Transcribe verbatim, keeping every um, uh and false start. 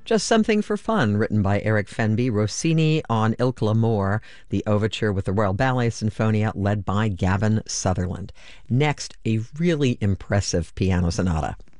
Just Something for Fun, written by Eric Fenby, Rossini on Ilk l'Amour, the overture with the Royal Ballet Sinfonia led by Gavin Sutherland. Next, a really impressive piano sonata.